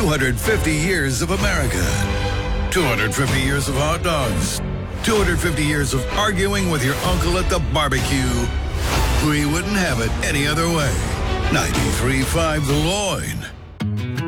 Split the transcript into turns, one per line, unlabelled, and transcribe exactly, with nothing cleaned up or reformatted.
two hundred fifty years of America. two hundred fifty years of hot dogs. two hundred fifty years of arguing with your uncle at the barbecue. We wouldn't have it any other way. ninety-three point five The Loin.